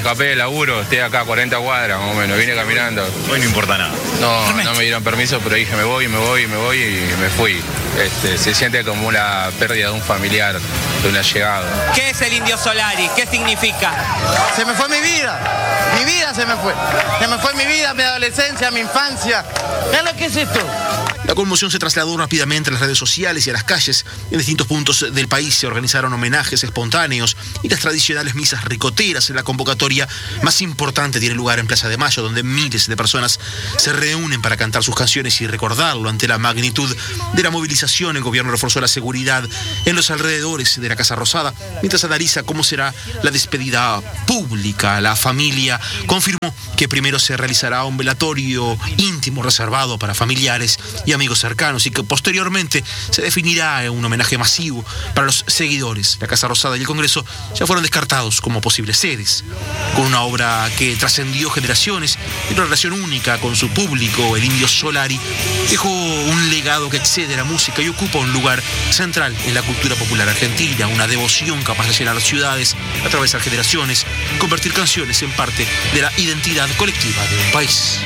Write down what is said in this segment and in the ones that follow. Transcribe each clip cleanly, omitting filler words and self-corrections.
escapé del laburo, estoy acá a 40 cuadras más o menos, vine caminando. Hoy no importa nada. No me dieron permiso, pero dije me voy y me fui. Se siente como una pérdida de un familiar, de un allegado. ¿Qué es el Indio Solari? ¿Qué significa? Se me fue mi vida se me fue. Se me fue mi vida, mi adolescencia, mi infancia. ¿Qué es esto? La conmoción se trasladó rápidamente a las redes sociales y a las calles. En distintos puntos del país se organizaron homenajes espontáneos y las tradicionales misas ricoteras. La convocatoria más importante tiene lugar en Plaza de Mayo, donde miles de personas se reúnen para cantar sus canciones y recordarlo. Ante la magnitud de la movilización, el gobierno reforzó la seguridad en los alrededores de la Casa Rosada, mientras analiza cómo será la despedida pública. La familia confirmó que primero se realizará un velatorio íntimo reservado para familiares y amigos cercanos y que posteriormente se definirá un homenaje masivo para los seguidores. La Casa Rosada y el Congreso ya fueron descartados como posibles sedes. Con una obra que trascendió generaciones y una relación única con su público, el Indio Solari dejó un legado que excede la música y ocupa un lugar central en la cultura popular argentina, una devoción capaz de llenar ciudades, atravesar generaciones, convertir canciones en parte de la identidad colectiva de un país.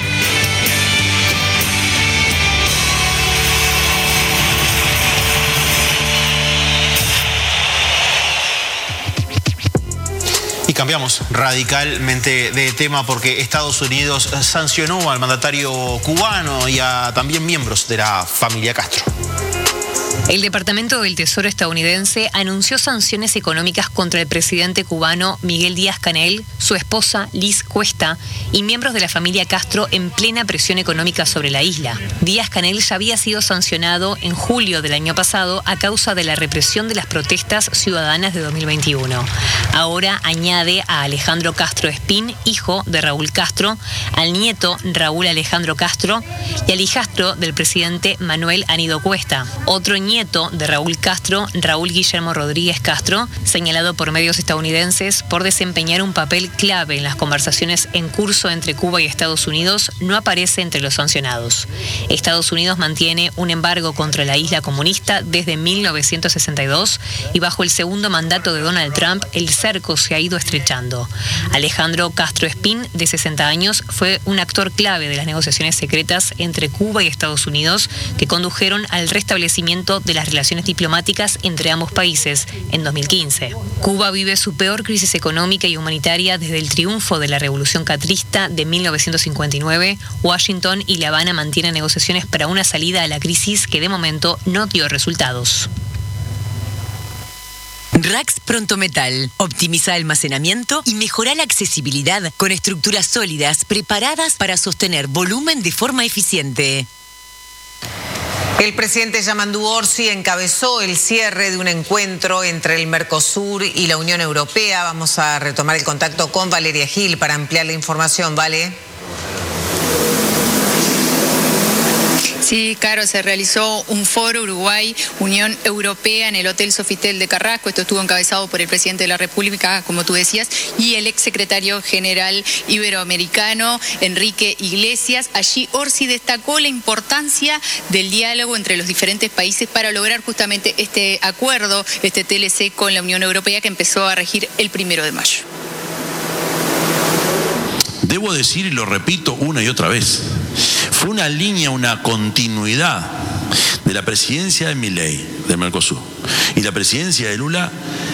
Y cambiamos radicalmente de tema porque Estados Unidos sancionó al mandatario cubano y a también miembros de la familia Castro. El Departamento del Tesoro estadounidense anunció sanciones económicas contra el presidente cubano Miguel Díaz-Canel, su esposa Liz Cuesta y miembros de la familia Castro en plena presión económica sobre la isla. Díaz-Canel ya había sido sancionado en julio del año pasado a causa de la represión de las protestas ciudadanas de 2021. Ahora añade a Alejandro Castro Espín, hijo de Raúl Castro, al nieto Raúl Alejandro Castro y al hijastro del presidente Manuel Anido Cuesta. Otro nieto de Raúl Castro, Raúl Guillermo Rodríguez Castro, señalado por medios estadounidenses por desempeñar un papel clave en las conversaciones en curso entre Cuba y Estados Unidos, no aparece entre los sancionados. Estados Unidos mantiene un embargo contra la isla comunista desde 1962 y bajo el segundo mandato de Donald Trump el cerco se ha ido estrechando. Alejandro Castro Espín, de 60 años, fue un actor clave de las negociaciones secretas entre Cuba y Estados Unidos que condujeron al restablecimiento de las relaciones diplomáticas entre ambos países en 2015. Cuba vive su peor crisis económica y humanitaria desde el triunfo de la Revolución Castrista de 1959. Washington y La Habana mantienen negociaciones para una salida a la crisis que de momento no dio resultados. Rax Prontometal optimiza almacenamiento y mejora la accesibilidad con estructuras sólidas preparadas para sostener volumen de forma eficiente. El presidente Yamandu Orsi encabezó el cierre de un encuentro entre el Mercosur y la Unión Europea. Vamos a retomar el contacto con Valeria Gil para ampliar la información. Vale. Sí, Caro, se realizó un foro Uruguay-Unión Europea en el Hotel Sofitel de Carrasco. Esto estuvo encabezado por el presidente de la República, como tú decías, y el exsecretario general iberoamericano, Enrique Iglesias. Allí Orsi destacó la importancia del diálogo entre los diferentes países para lograr justamente este acuerdo, este TLC con la Unión Europea que empezó a regir el 1 de mayo. Debo decir, y lo repito una y otra vez, fue una línea, una continuidad de la presidencia de Milei, del Mercosur, y la presidencia de Lula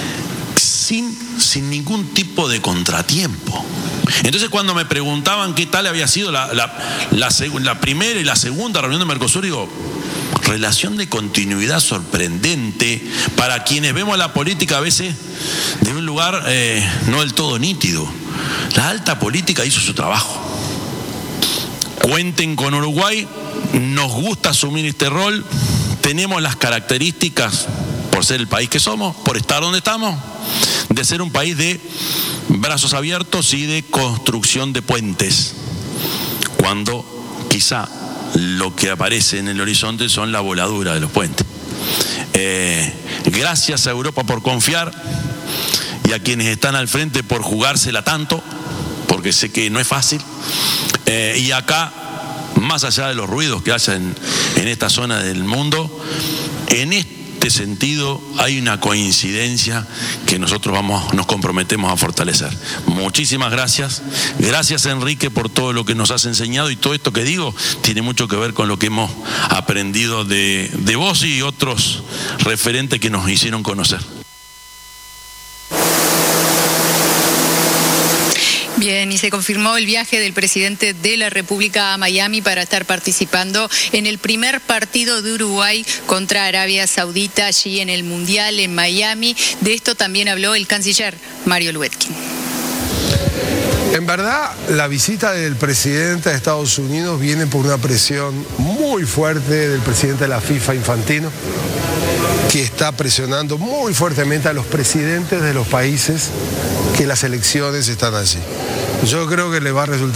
sin ningún tipo de contratiempo. Entonces, cuando me preguntaban qué tal había sido la primera y la segunda reunión de Mercosur, digo, relación de continuidad sorprendente para quienes vemos la política a veces de un lugar no del todo nítido. La alta política hizo su trabajo. Cuenten con Uruguay, nos gusta asumir este rol, tenemos las características, por ser el país que somos, por estar donde estamos, de ser un país de brazos abiertos y de construcción de puentes, cuando quizá lo que aparece en el horizonte son la voladura de los puentes. Gracias a Europa por confiar y a quienes están al frente por jugársela tanto, porque sé que no es fácil. Y acá, más allá de los ruidos que haya en esta zona del mundo, en este este sentido hay una coincidencia que nosotros nos comprometemos a fortalecer. Muchísimas gracias. Gracias, Enrique, por todo lo que nos has enseñado, y todo esto que digo tiene mucho que ver con lo que hemos aprendido de vos y otros referentes que nos hicieron conocer. Bien, y se confirmó el viaje del presidente de la República a Miami para estar participando en el primer partido de Uruguay contra Arabia Saudita allí en el Mundial en Miami. De esto también habló el canciller Mario Lubetkin. En verdad, la visita del presidente de Estados Unidos viene por una presión muy fuerte del presidente de la FIFA, Infantino, que está presionando muy fuertemente a los presidentes de los países que las elecciones están allí. Yo creo que le va a resultar